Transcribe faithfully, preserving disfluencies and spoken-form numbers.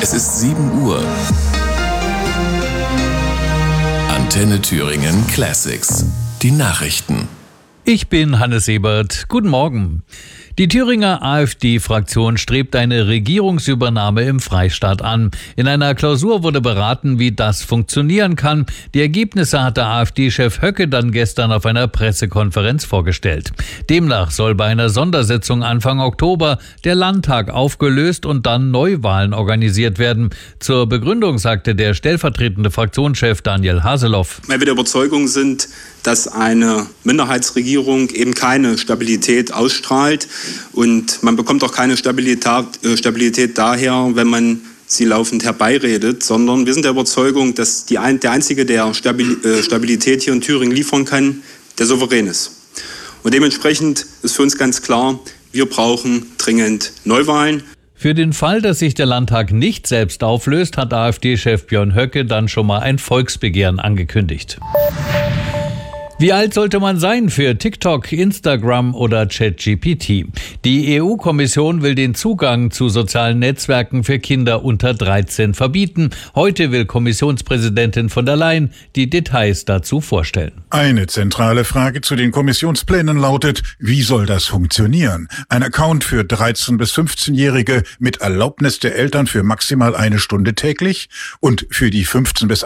Es ist sieben Uhr. Antenne Thüringen Classics. Die Nachrichten. Ich bin Hannes Ebert. Guten Morgen. Die Thüringer AfD-Fraktion strebt eine Regierungsübernahme im Freistaat an. In einer Klausur wurde beraten, wie das funktionieren kann. Die Ergebnisse hat der AfD-Chef Höcke dann gestern auf einer Pressekonferenz vorgestellt. Demnach soll bei einer Sondersitzung Anfang Oktober der Landtag aufgelöst und dann Neuwahlen organisiert werden. Zur Begründung sagte der stellvertretende Fraktionschef Daniel Haseloff: Weil wir der Überzeugung sind, dass eine Minderheitsregierung eben keine Stabilität ausstrahlt. Und man bekommt auch keine Stabilität, äh, Stabilität daher, wenn man sie laufend herbeiredet, sondern wir sind der Überzeugung, dass die ein, der Einzige, der Stabil, äh, Stabilität hier in Thüringen liefern kann, der Souverän ist. Und dementsprechend ist für uns ganz klar, wir brauchen dringend Neuwahlen. Für den Fall, dass sich der Landtag nicht selbst auflöst, hat AfD-Chef Björn Höcke dann schon mal ein Volksbegehren angekündigt. Wie alt sollte man sein für TikTok, Instagram oder ChatGPT? Die E U-Kommission will den Zugang zu sozialen Netzwerken für Kinder unter dreizehn verbieten. Heute will Kommissionspräsidentin von der Leyen die Details dazu vorstellen. Eine zentrale Frage zu den Kommissionsplänen lautet: Wie soll das funktionieren? Ein Account für dreizehn- bis fünfzehnjährige mit Erlaubnis der Eltern für maximal eine Stunde täglich und für die fünfzehn- bis